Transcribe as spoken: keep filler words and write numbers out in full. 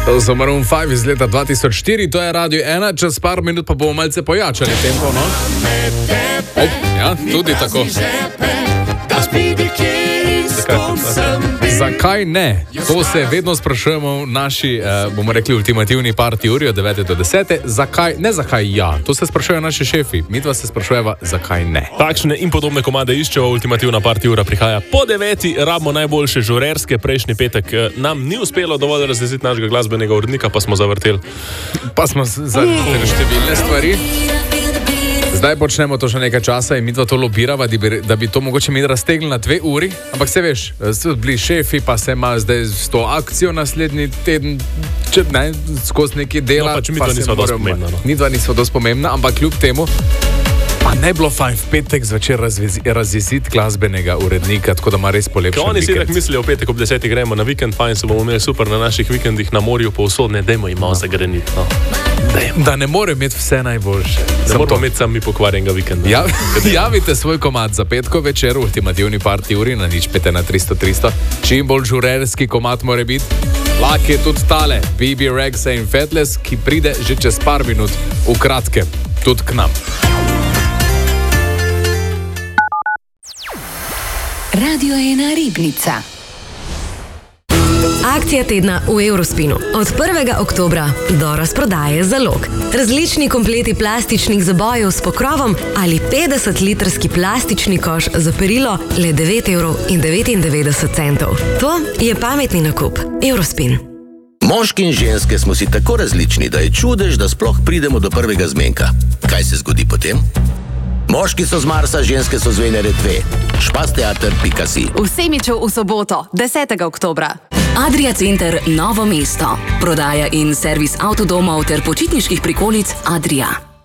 Za Maroon pet iz leta dva tisoč štiri, to je Radio ena, čez par minut pa bomo malce pojačali tempo, no? Op, ja, tudi tako. Zakaj ne? To se vedno sprašujemo v naši, eh, bomo rekli, ultimativni party uri od devete do desete. Zakaj? Ne zakaj ja. To se sprašujejo naši šefi. Mi dva se sprašujeva, zakaj ne. Takšne in podobne komade iščejo, ultimativna party ura prihaja po deveti, rabimo najboljše žurerske. Prejšnji petek eh, nam ni uspelo dovolj razjeziti našega glasbenega urednika, pa smo zavrteli. Pa smo zavrteli številne stvari. Zdaj počnemo to že nekaj časa in mi dva to lobirava, da bi, da bi to mogoče mi raztegli na dve uri, ampak se veš, so bili šefi, pa se ima zdaj s to akcijo naslednji teden, če ne, skozi neki dela. No, pač mi dva nisva dosti pomembna. No. Mi dva nisva dosti pomembna, ampak kljub temu, pa ne bilo fajn v petek zvečer razjeziti glasbenega urednika, tako da ima res polepšen vikend. Oni si tak mislijo, v petek ob desetih gremo na vikend, fajn se bomo imeli super na naših vikendih na morju, povsod, ne, dajmo jim malo zagreniti. No. Da ne more imeti vse najboljše. Ne moramo imeti sami pokvarjenega vikenda. Ja, javite svoj komad za petko večer v ultimativni party uri na nič pet ena tristo tristo. Čim bolj žurerski komad mora biti. Lahko je tudi tale, B B Rexha in Fatless, ki pride že čez par minut v kratkem, tudi k nam. Radio ena Ribnica. Akcija tedna v Eurospinu. Od prvega oktobra do razprodaje zalog. Različni kompleti plastičnih zabojev s pokrovom ali petdesetlitrski plastični koš za perilo le devet evrov in devetindevetdeset centov. To je pametni nakup. Eurospin. Moški in ženske smo si tako različni, da je čudež, da sploh pridemo do prvega zmenka. Kaj se zgodi potem? Moški so z Marsa, ženske so z Venere dve. špasteater pika si. V Semiču v soboto, desetega oktobra. Adria Center Novo mesto. Prodaja in servis avtodomov ter počitniških prikolic Adria.